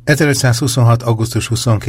1526. augusztus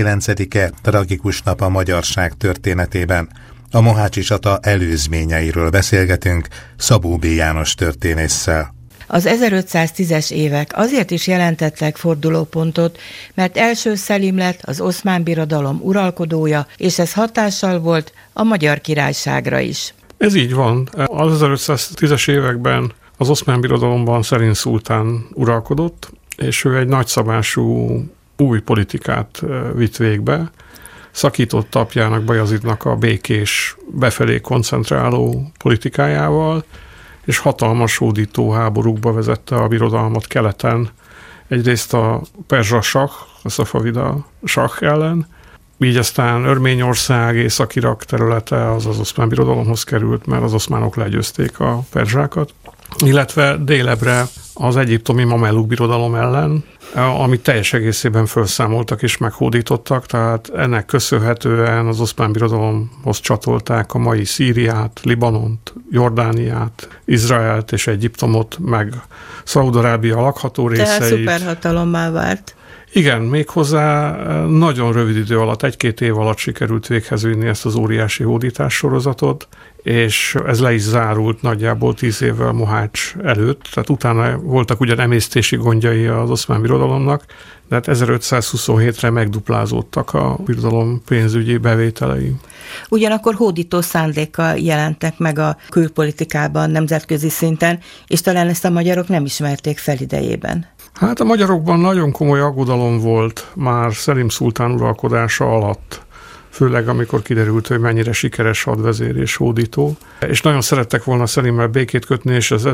29-e tragikus nap a magyarság történetében. A mohácsi csata előzményeiről beszélgetünk Szabó B. János történésszel. Az 1510-es évek azért is jelentettek fordulópontot, mert első Szelim lett az Oszmán Birodalom uralkodója, és ez hatással volt a Magyar Királyságra is. Ez így van. Az 1510-es években az Oszmán Birodalomban Szelim szultán uralkodott, és ő egy nagyszabású új politikát vitt végbe. Szakított apjának, Bajazidnak a békés, befelé koncentráló politikájával, és hatalmas hódító háborúkba vezette a birodalmat keleten. Egyrészt a perzsa sah, a szafavida sah ellen, így aztán Örményország, Észak-Irak területe az Oszmán Birodalomhoz került, mert az oszmánok legyőzték a perzsákat, illetve délebre az egyiptomi Mameluk birodalom ellen, amit teljes egészében felszámoltak és meghódítottak, tehát ennek köszönhetően az Oszmán Birodalomhoz csatolták a mai Szíriát, Libanont, Jordániát, Izraelt és Egyiptomot, meg Szaúd-Arábia lakható részeit. Tehát szuperhatalommá vált. Igen, méghozzá nagyon rövid idő alatt, 1-2 év alatt sikerült véghez vinni ezt az óriási hódítás sorozatot, és ez le is zárult nagyjából 10 évvel Mohács előtt, tehát utána voltak ugyan emésztési gondjai az Oszmán Birodalomnak, de hát 1527-re megduplázódtak a birodalom pénzügyi bevételei. Ugyanakkor hódító szándékkal jelentek meg a külpolitikában, nemzetközi szinten, és talán ezt a magyarok nem ismerték fel idejében. Hát a magyarokban nagyon komoly aggodalom volt már Szelim szultán uralkodása alatt, főleg amikor kiderült, hogy mennyire sikeres hadvezér és hódító. És nagyon szerettek volna Szelimmel békét kötni, és az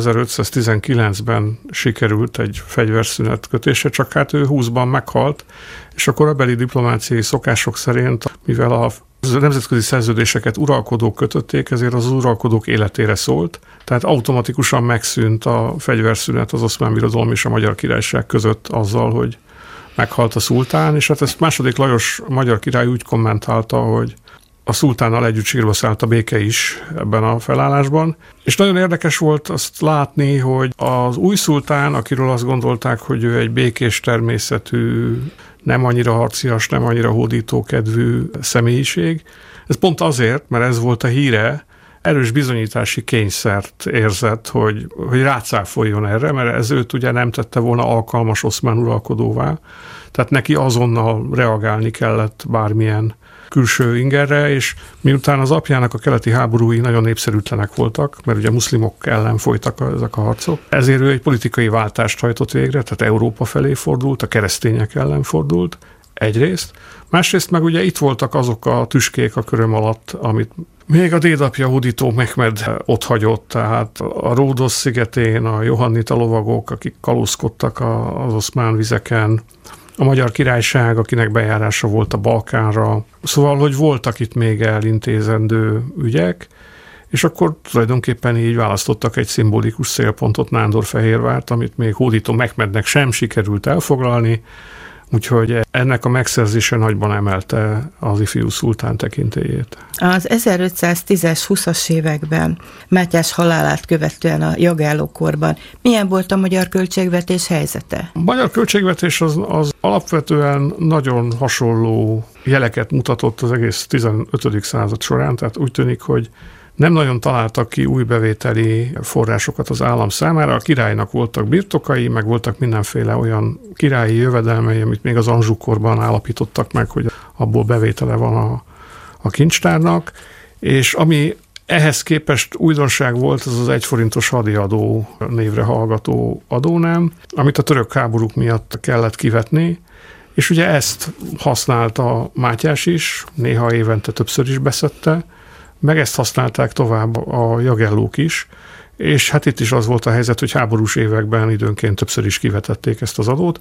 1519-ben sikerült egy fegyverszünet kötése, csak hát ő 20-ban meghalt, és a korabeli diplomáciai szokások szerint, mivel a nemzetközi szerződéseket uralkodók kötötték, ezért az uralkodók életére szólt, tehát automatikusan megszűnt a fegyverszünet az Oszmán Birodalom és a Magyar Királyság között azzal, hogy meghalt a szultán, és hát ezt II. Lajos magyar király úgy kommentálta, hogy a szultánnal együtt sírba szállt a béke is ebben a felállásban. És nagyon érdekes volt azt látni, hogy az új szultán, akiről azt gondolták, hogy ő egy békés természetű, nem annyira harcias, nem annyira hódítókedvű személyiség, ez pont azért, mert ez volt a híre, erős bizonyítási kényszert érzett, hogy rácáfoljon erre, mert ez őt ugye nem tette volna alkalmas oszmán uralkodóvá, tehát neki azonnal reagálni kellett bármilyen külső ingerre, és miután az apjának a keleti háborúi nagyon népszerűtlenek voltak, mert ugye muszlimok ellen folytak ezek a harcok, ezért ő egy politikai váltást hajtott végre, tehát Európa felé fordult, a keresztények ellen fordult egyrészt, másrészt meg ugye itt voltak azok a tüskék a köröm alatt, amit még a dédapja hódító Mehmed ott hagyott, tehát a Ródosz szigetén a johannita lovagok, akik kalózkodtak az oszmán vizeken, a Magyar Királyság, akinek bejárása volt a Balkánra. Szóval, hogy voltak itt még elintézendő ügyek, és akkor tulajdonképpen így választottak egy szimbolikus célpontot, Nándorfehérvárt, amit még hódító Mehmednek sem sikerült elfoglalni, úgyhogy ennek a megszerzése nagyban emelte az ifjú szultán tekintélyét. Az 1510-es, 20-as években Mátyás halálát követően a jogállókorban milyen volt a magyar költségvetés helyzete? A magyar költségvetés az alapvetően nagyon hasonló jeleket mutatott az egész 15. század során, tehát úgy tűnik, hogy nem nagyon találtak ki új bevételi forrásokat az állam számára. A királynak voltak birtokai, meg voltak mindenféle olyan királyi jövedelmei, amit még az Anjou-korban állapítottak meg, hogy abból bevétele van a kincstárnak, és ami ehhez képest újdonság volt, az az 1 forintos hadiadó névre hallgató adónem, amit a török háborúk miatt kellett kivetni, és ugye ezt használta Mátyás is, néha évente többször is beszedte, meg ezt használták tovább a jagellók is, és hát itt is az volt a helyzet, hogy háborús években időnként többször is kivetették ezt az adót.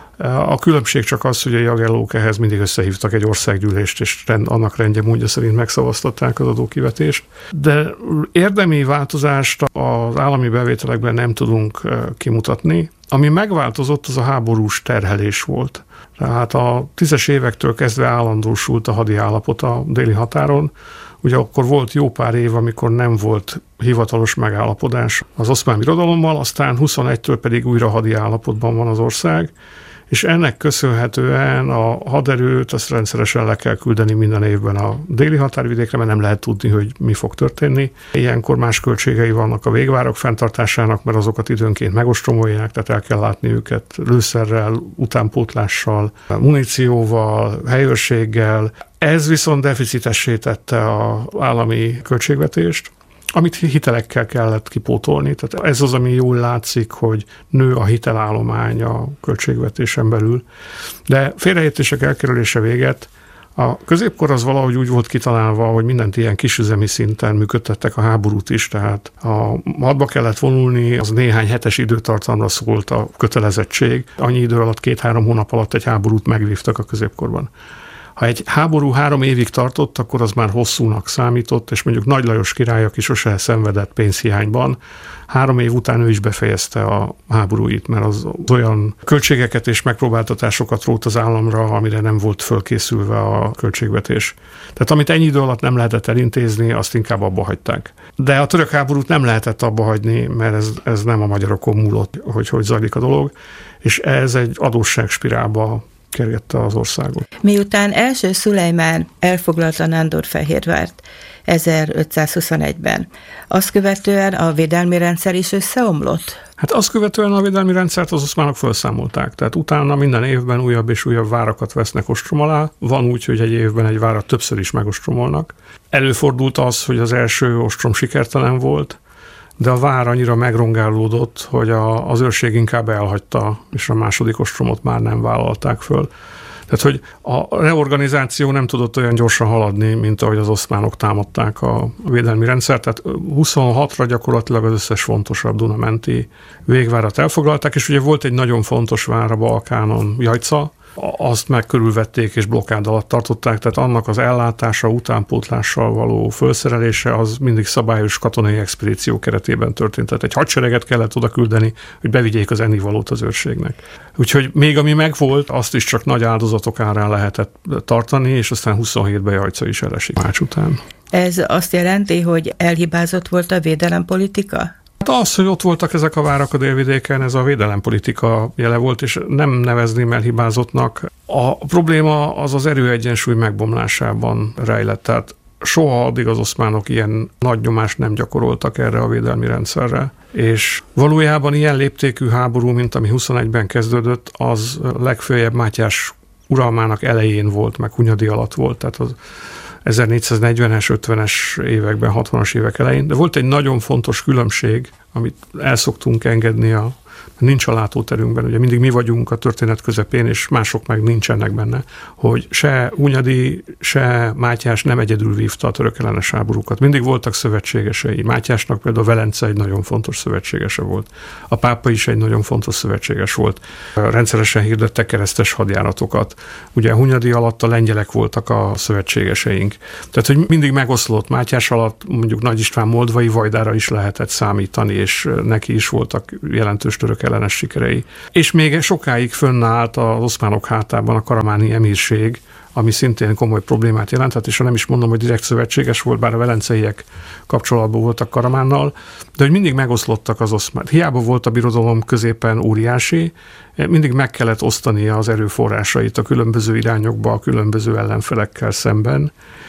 A különbség csak az, hogy a jagellók ehhez mindig összehívtak egy országgyűlést, és annak rendje módja szerint megszavaztatták az adókivetést. De érdemi változást az állami bevételekben nem tudunk kimutatni. Ami megváltozott, az a háborús terhelés volt. Tehát a 10-es évektől kezdve állandósult a hadi állapot a déli határon. Ugye akkor volt jó pár év, amikor nem volt hivatalos megállapodás az Oszmán Birodalommal, aztán 21-től pedig újra hadi állapotban van az ország, és ennek köszönhetően a haderőt azt rendszeresen le kell küldeni minden évben a déli határvidékre, mert nem lehet tudni, hogy mi fog történni. Ilyenkor más költségei vannak a végvárak fenntartásának, mert azokat időnként megostromolják, tehát el kell látni őket lőszerrel, utánpótlással, munícióval, helyőrséggel. Ez viszont deficitessé tette az állami költségvetést, amit hitelekkel kellett kipótolni. Tehát ez az, ami jól látszik, hogy nő a hitelállomány a költségvetésen belül. De félreértések elkerülése véget, a középkor az valahogy úgy volt kitalálva, hogy mindent ilyen kisüzemi szinten működtettek, a háborút is, tehát hadba kellett vonulni, az néhány hetes időtartamra szólt a kötelezettség. Annyi idő alatt, 2-3 hónap alatt egy háborút megvívtak a középkorban. Ha egy háború 3 évig tartott, akkor az már hosszúnak számított, és mondjuk Nagy Lajos király, aki sose szenvedett pénzhiányban, 3 év után ő is befejezte a háborúit, mert az olyan költségeket és megpróbáltatásokat rótt az államra, amire nem volt fölkészülve a költségvetés. Tehát amit ennyi idő alatt nem lehetett elintézni, azt inkább abba hagyták. De a török háborút nem lehetett abba hagyni, mert ez nem a magyarokon múlott, hogy zajlik a dolog, és ez egy adósságspirálba kergette az országot. Miután első Szulejmán elfoglalta Nándorfehérvárt 1521-ben, azt követően a védelmi rendszer is összeomlott? Hát azt követően a védelmi rendszert az oszmánok felszámolták, tehát utána minden évben újabb és újabb várakat vesznek ostrom alá. Van úgy, hogy egy évben egy várat többször is megostromolnak. Előfordult az, hogy az első ostrom sikertelen volt, de a vár annyira megrongálódott, hogy az őrség inkább elhagyta, és a második ostromot már nem vállalták föl. Tehát, hogy a reorganizáció nem tudott olyan gyorsan haladni, mint ahogy az oszmánok támadták a védelmi rendszert. Tehát 26-ra gyakorlatilag az összes fontosabb dunamenti végvárat elfoglalták, és ugye volt egy nagyon fontos vár a Balkánon, Jajca, azt meg körülvették és blokkád alatt tartották, tehát annak az ellátása, utánpótlással való felszerelése az mindig szabályos katonai expedíció keretében történt. Tehát egy hadsereget kellett oda küldeni, hogy bevigyék az ennivalót az őrségnek. Úgyhogy még ami megvolt, azt is csak nagy áldozatok árán lehetett tartani, és aztán 27-ben Jajca is elesik Mács után. Ez azt jelenti, hogy elhibázott volt a védelempolitika? Az, hogy ott voltak ezek a várak a délvidéken, ez a védelempolitika jele volt, és nem nevezném elhibázottnak. A probléma az erőegyensúly megbomlásában rejlett, tehát soha addig az oszmánok ilyen nagy nyomást nem gyakoroltak erre a védelmi rendszerre, és valójában ilyen léptékű háború, mint ami 21-ben kezdődött, az legfőjebb Mátyás uralmának elején volt, meg Hunyadi alatt volt, tehát az 1440-es, 50-es években, 60-as évek elején, de volt egy nagyon fontos különbség, amit el szoktunk engedni, nincs a látóterünkben, ugye mindig mi vagyunk a történet közepén, és mások meg nincsenek benne, hogy se Hunyadi, se Mátyás nem egyedül vívta a török ellenes háborúkat. Mindig voltak szövetségesei. Mátyásnak például Velence egy nagyon fontos szövetségese volt. A pápa is egy nagyon fontos szövetséges volt. Rendszeresen hirdettek keresztes hadjáratokat. Ugye Hunyadi alatt a lengyelek voltak a szövetségeseink. Tehát, hogy mindig megoszlott. Mátyás alatt mondjuk Nagy István moldvai vajdára is lehetett számítani, és neki is voltak jelentős török ellenes sikerei. És még sokáig fönnállt az oszmánok hátában a karamáni emírség, ami szintén komoly problémát jelentett, és nem is mondom, hogy direkt szövetséges volt, bár a velenceiek kapcsolatban voltak Karamánnal, de hogy mindig megoszlottak az oszmán. Hiába volt a birodalom középen óriási, mindig meg kellett osztania az erőforrásait a különböző irányokba, a különböző ellenfelekkel szemben,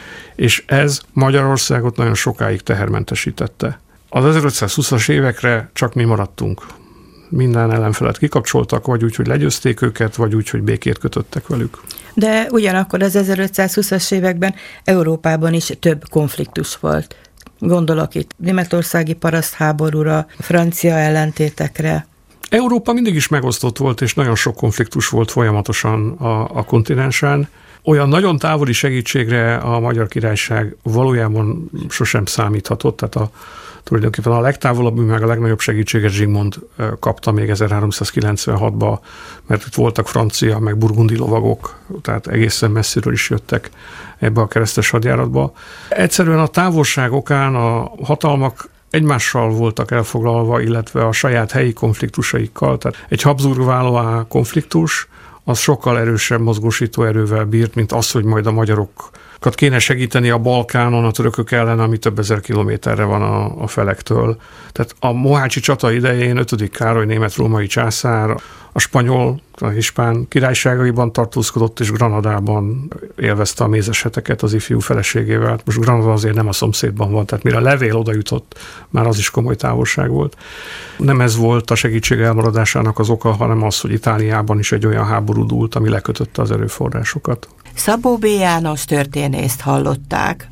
és ez Magyarországot nagyon sokáig tehermentesítette. Az 1520-as évekre csak mi maradtunk. Minden ellenfelet kikapcsoltak, vagy úgy, hogy legyőzték őket, vagy úgy, hogy békét kötöttek velük. De ugyanakkor az 1520-as években Európában is több konfliktus volt. Gondolok itt németországi parasztháborúra, francia ellentétekre. Európa mindig is megosztott volt, és nagyon sok konfliktus volt folyamatosan a kontinensen. Olyan nagyon távoli segítségre a Magyar Királyság valójában sosem számíthatott, tehát tulajdonképpen a legtávolabb, meg a legnagyobb segítséget Zsigmond kapta még 1396-ban, mert itt voltak francia, meg burgundi lovagok, tehát egészen messziről is jöttek ebbe a keresztes hadjáratba. Egyszerűen a távolság okán a hatalmak egymással voltak elfoglalva, illetve a saját helyi konfliktusaikkal, tehát egy Habsburg-Valois konfliktus, az sokkal erősebb mozgósító erővel bírt, mint az, hogy majd a magyarokat kéne segíteni a Balkánon a törökök ellen, ami több ezer kilométerre van a felektől. Tehát a mohácsi csata idején 5. Károly német-római császár a spanyol, a hispán királyságaiban tartózkodott, és Granadában élvezte a mézesheteket az ifjú feleségével. Most Granada azért nem a szomszédban van, tehát mire a levél oda jutott, már az is komoly távolság volt. Nem ez volt a segítség elmaradásának az oka, hanem az, hogy Itáliában is egy olyan háború dúlt, ami lekötötte az erőforrásokat. Szabó B. János történészt hallották.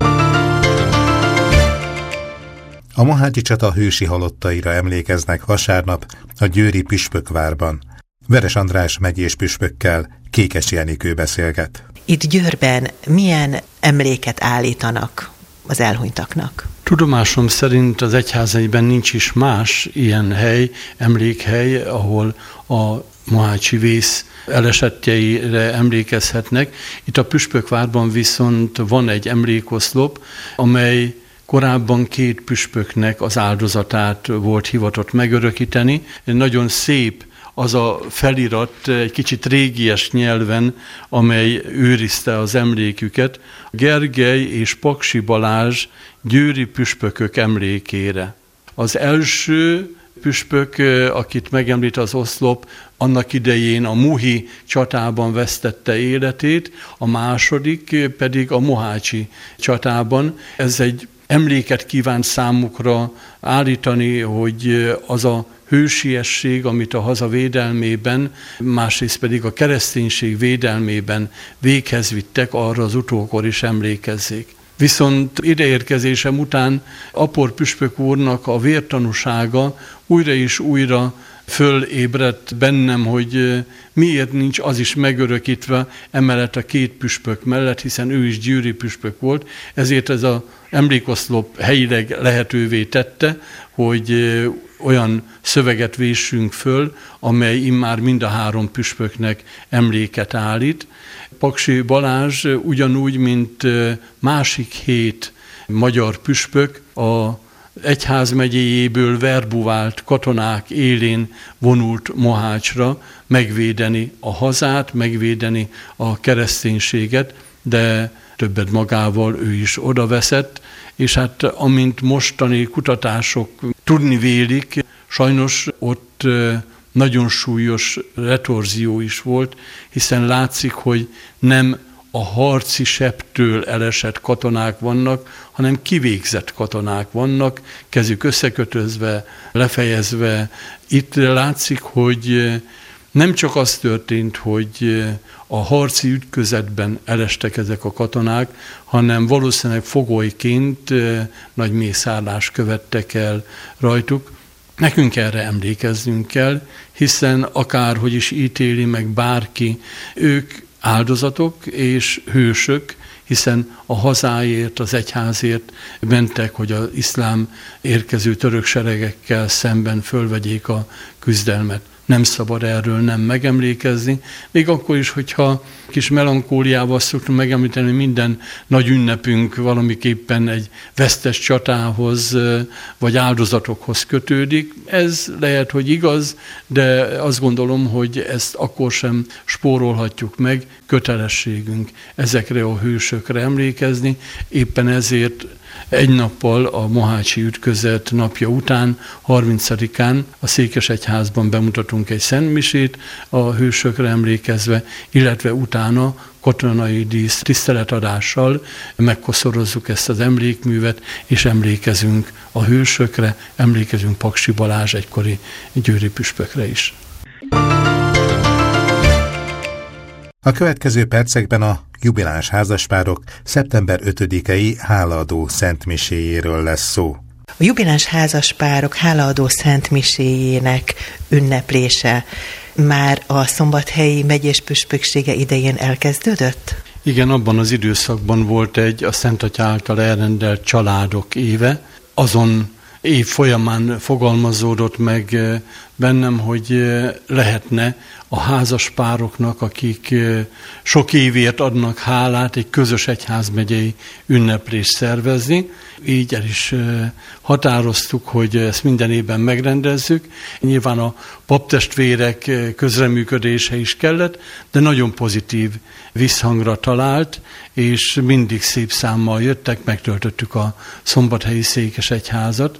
A mohácsi csata hősi halottaira emlékeznek vasárnap a győri püspökvárban. Veres András megyés püspökkel Kékes Jenikő beszélget. Itt Győrben milyen emléket állítanak az elhunytaknak? Tudomásom szerint az egyházaiban nincs is más ilyen hely, emlékhely, ahol a mohácsi vész elesettjeire emlékezhetnek. Itt a püspökvárban viszont van egy emlékoszlop, amely korábban 2 püspöknek az áldozatát volt hivatott megörökíteni. Nagyon szép az a felirat, egy kicsit régies nyelven, amely őrizte az emléküket, Gergely és Paksi Balázs győri püspökök emlékére. Az első püspök, akit megemlít az oszlop, annak idején a muhi csatában vesztette életét, a második pedig a mohácsi csatában. Ez egy emléket kívánt számukra állítani, hogy az a hősiesség, amit a haza védelmében, másrészt pedig a kereszténység védelmében véghez vittek, arra az utókor is emlékezzék. Viszont ideérkezésem után Apor püspök úrnak a vértanúsága újra és újra fölébredt bennem, hogy miért nincs az is megörökítve emellett a 2 püspök mellett, hiszen ő is győri püspök volt, ezért ez az emlékoszlop helyileg lehetővé tette, hogy olyan szöveget véssünk föl, amely immár mind a 3 püspöknek emléket állít. Paksi Balázs ugyanúgy, mint másik 7 magyar püspök, a egyházmegyéjéből verbuvált katonák élén vonult Mohácsra megvédeni a hazát, megvédeni a kereszténységet, de többet magával ő is odaveszett, és hát amint mostani kutatások tudni vélik, sajnos ott nagyon súlyos retorzió is volt, hiszen látszik, hogy nem a harci sebtől elesett katonák vannak, hanem kivégzett katonák vannak, kezük összekötözve, lefejezve. Itt látszik, hogy nem csak az történt, hogy a harci ütközetben elestek ezek a katonák, hanem valószínűleg fogolyként nagy mészárlást követtek el rajtuk. Nekünk erre emlékeznünk kell, hiszen akárhogy is ítéli meg bárki, ők áldozatok és hősök, hiszen a hazáért, az egyházért mentek, hogy az iszlám érkező török seregekkel szemben fölvegyék a küzdelmet. Nem szabad erről nem megemlékezni, még akkor is, hogyha kis melankóliával szoktunk megemlíteni, minden nagy ünnepünk valamiképpen egy vesztes csatához vagy áldozatokhoz kötődik. Ez lehet, hogy igaz, de azt gondolom, hogy ezt akkor sem spórolhatjuk meg, kötelességünk ezekre a hősökre emlékezni. Éppen ezért egy nappal a mohácsi ütközet napja után, 30-án a Székesegyházban bemutatunk egy szentmisét a hősökre emlékezve, illetve utána katonai dísz tiszteletadással megkoszorozzuk ezt az emlékművet, és emlékezünk a hősökre, emlékezünk Paksi Balázs egykori győri püspökre is. A következő percekben a jubiláns házaspárok szeptember 5-i hálaadó szentmiséjéről lesz szó. A jubiláns házaspárok hálaadó szentmiséjének ünneplése már a Szombathelyi megyés püspöksége idején elkezdődött? Igen, abban az időszakban volt a Szent Atya által elrendelt családok éve. Azon év folyamán fogalmazódott meg bennem, hogy lehetne a házaspároknak, akik sok évért adnak hálát, egy közös egyházmegyei ünneplést szervezni. Így el is határoztuk, hogy ezt minden évben megrendezzük. Nyilván a paptestvérek közreműködése is kellett, de nagyon pozitív visszhangra talált, és mindig szép számmal jöttek, megtöltöttük a Szombathelyi Székesegyházat.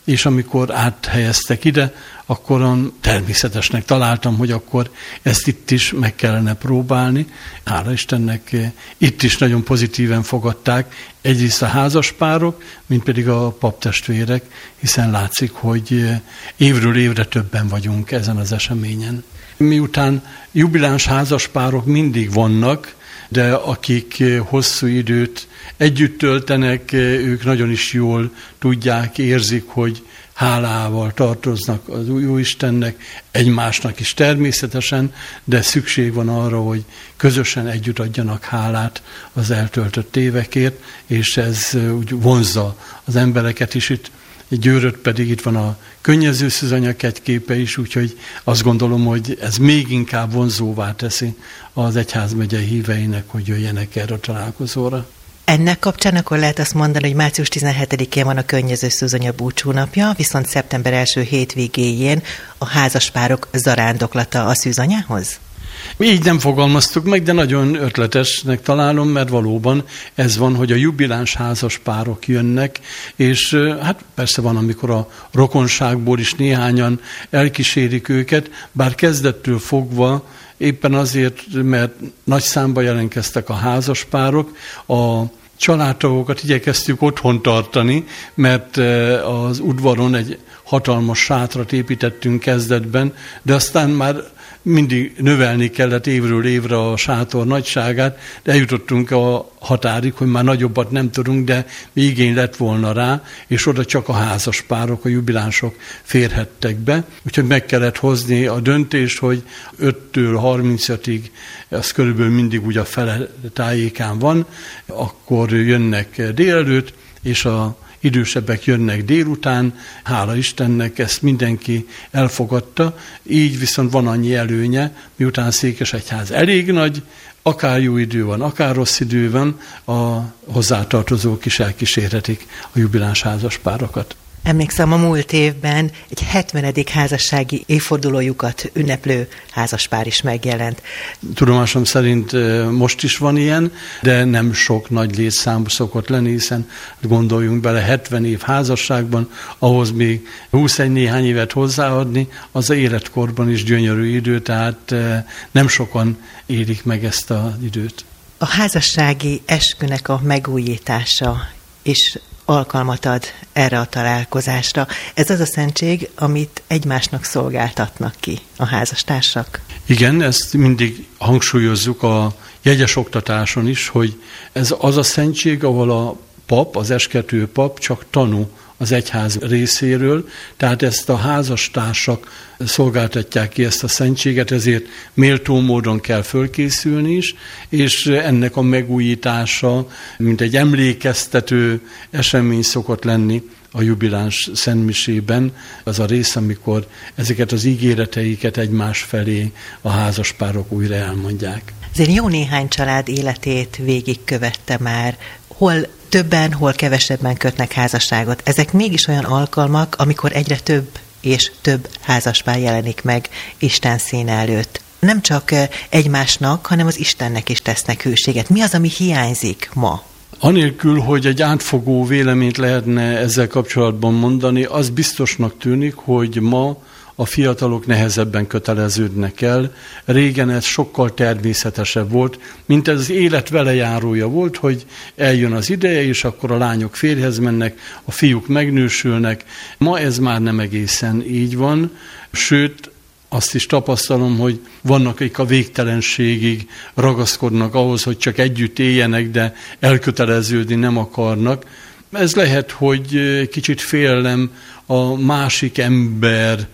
és amikor áthelyeztek ide, akkor természetesnek találtam, hogy akkor ezt itt is meg kellene próbálni. Hála Istennek itt is nagyon pozitíven fogadták, egyrészt a házaspárok, mint pedig a paptestvérek, hiszen látszik, hogy évről évre többen vagyunk ezen az eseményen. Miután jubiláns házaspárok mindig vannak, de akik hosszú időt együtt töltenek, ők nagyon is jól tudják, érzik, hogy hálával tartoznak az Jóistennek, egymásnak is természetesen, de szükség van arra, hogy közösen együtt adjanak hálát az eltöltött évekért, és ez úgy vonzza az embereket is. Itt Győrött pedig itt van a könnyező szűzanya kegyképe is, úgyhogy azt gondolom, hogy ez még inkább vonzóvá teszi az egyházmegye híveinek, hogy jöjjenek erre a találkozóra. Ennek kapcsán akkor lehet azt mondani, hogy március 17-én van a könnyező szűzanya búcsúnapja, viszont szeptember első hétvégéjén a házaspárok zarándoklata a szűzanyához? Így nem fogalmaztuk meg, de nagyon ötletesnek találom, mert valóban ez van, hogy a jubiláns házaspárok jönnek, és hát persze van, amikor a rokonságból is néhányan elkísérik őket, bár kezdettől fogva, éppen azért, mert nagy számba jelentkeztek a házaspárok, a családtagokat igyekeztük otthon tartani, mert az udvaron egy hatalmas sátrat építettünk kezdetben, de aztán már mindig növelni kellett évről évre a sátor nagyságát, de eljutottunk a határig, hogy már nagyobbat nem tudunk, de igény lett volna rá, és oda csak a házaspárok, a jubilánsok férhettek be. Úgyhogy meg kellett hozni a döntést, hogy 5-től 35-ig, az körülbelül mindig úgy a fele tájékán van, akkor jönnek délelőtt, és a idősebbek jönnek délután, hála Istennek ezt mindenki elfogadta, így viszont van annyi előnye, miután Székesegyház elég nagy, akár jó idő van, akár rossz idő van, a hozzátartozók is elkísérhetik a jubiláns házaspárokat. Emlékszem, a múlt évben egy 70. házassági évfordulójukat ünneplő házaspár is megjelent. Tudomásom szerint most is van ilyen, de nem sok nagy létszámú szokott lenni, hiszen gondoljunk bele 70 év házasságban, ahhoz még 21 néhány évet hozzáadni, az életkorban is gyönyörű idő, tehát nem sokan élik meg ezt az időt. A házassági eskünek a megújítása és alkalmat ad erre a találkozásra. Ez az a szentség, amit egymásnak szolgáltatnak ki a házastársak. Igen, ezt mindig hangsúlyozzuk a jegyes oktatáson is, hogy ez az a szentség, ahol a pap, az eskető pap csak tanú az egyház részéről, tehát ezt a házastársak szolgáltatják ki ezt a szentséget, ezért méltó módon kell fölkészülni is, és ennek a megújítása, mint egy emlékeztető esemény szokott lenni a jubiláns szentmisében, az a rész, amikor ezeket az ígéreteiket egymás felé a házaspárok újra elmondják. Azért jó néhány család életét végigkövette már, hol többen, hol kevesebben kötnek házasságot. Ezek mégis olyan alkalmak, amikor egyre több és több házaspár jelenik meg Isten színe előtt. Nem csak egymásnak, hanem az Istennek is tesznek hűséget. Mi az, ami hiányzik ma? Anélkül, hogy egy átfogó véleményt lehetne ezzel kapcsolatban mondani, az biztosnak tűnik, hogy ma a fiatalok nehezebben köteleződnek el. Régen ez sokkal természetesebb volt, mint ez az élet velejárója volt, hogy eljön az ideje, és akkor a lányok férjhez mennek, a fiúk megnősülnek. Ma ez már nem egészen így van, sőt, azt is tapasztalom, hogy vannak, akik a végtelenségig ragaszkodnak ahhoz, hogy csak együtt éljenek, de elköteleződni nem akarnak. Ez lehet, hogy kicsit félelem a másik ember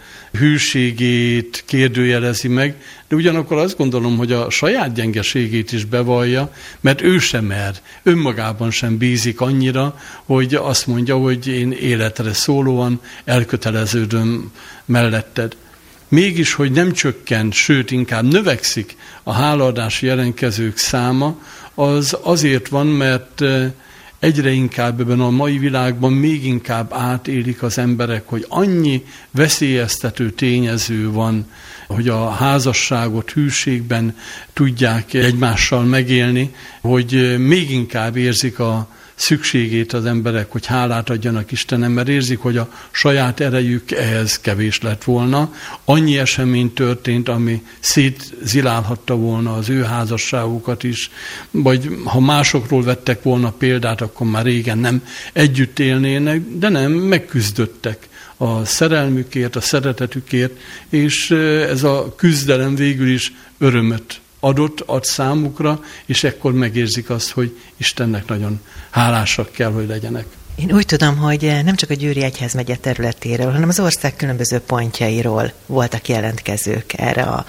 hűségét kérdőjelezi meg, de ugyanakkor azt gondolom, hogy a saját gyengeségét is bevallja, mert ő sem mer, önmagában sem bízik annyira, hogy azt mondja, hogy én életre szólóan elköteleződöm melletted. Mégis, hogy nem csökkent, sőt inkább növekszik a hálaadási jelentkezők száma, az azért van, mert egyre inkább ebben a mai világban még inkább átélik az emberek, hogy annyi veszélyeztető tényező van, hogy a házasságot hűségben tudják egymással megélni, hogy még inkább érzik a szükségét az emberek, hogy hálát adjanak Istenem, mert érzik, hogy a saját erejük ehhez kevés lett volna. Annyi esemény történt, ami szétzilálhatta volna az ő házasságukat is, vagy ha másokról vettek volna példát, akkor már régen nem együtt élnének, de nem, megküzdöttek a szerelmükért, a szeretetükért, és ez a küzdelem végül is örömöt ad számukra, és ekkor megérzik azt, hogy Istennek nagyon hálásak kell, hogy legyenek. Én úgy tudom, hogy nem csak a Győri Egyházmegye területéről, hanem az ország különböző pontjairól voltak jelentkezők erre a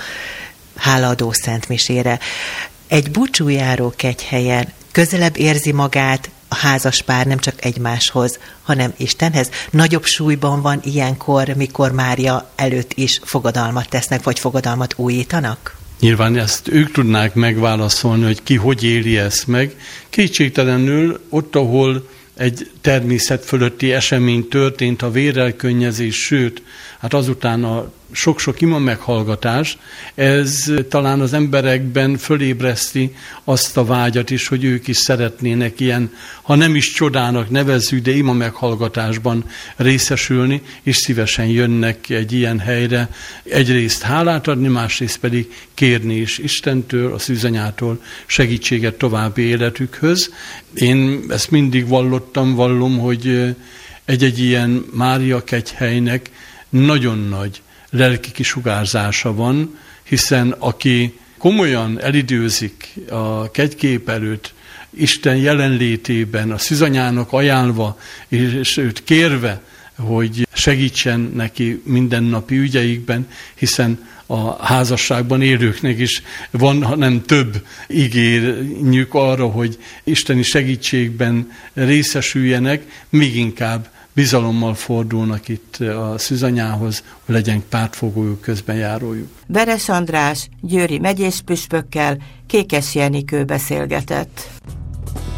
hálaadó szentmisére. Egy búcsújáró kegyhelyen közelebb érzi magát a házaspár nem csak egymáshoz, hanem Istenhez. Nagyobb súlyban van ilyenkor, mikor Mária előtt is fogadalmat tesznek, vagy fogadalmat újítanak? Nyilván ezt ők tudnák megválaszolni, hogy ki hogy éli ezt meg. Kétségtelenül ott, ahol egy természet fölötti esemény történt, a vérelkönnyezés, sőt, hát azután a sok-sok ima meghallgatás, ez talán az emberekben fölébreszti azt a vágyat is, hogy ők is szeretnének ilyen, ha nem is csodának nevezzük, de ima meghallgatásban részesülni, és szívesen jönnek egy ilyen helyre egyrészt hálát adni, másrészt pedig kérni is Istentől, a szűzanyától segítséget további életükhöz. Én ezt mindig vallom, hogy egy-egy ilyen Mária kegyhelynek nagyon nagy lelki kisugárzása van, hiszen aki komolyan elidőzik a kegykép előtt, Isten jelenlétében, a szűzanyának ajánlva, és őt kérve, hogy segítsen neki mindennapi ügyeikben, hiszen a házasságban élőknek is van, hanem több ígérjük arra, hogy isteni segítségben részesüljenek, még inkább bizalommal fordulnak itt a szűzanyához, hogy legyen pártfogójuk, közbenjárójuk. Veres András győri megyéspüspökkel Kékes Jenikő beszélgetett.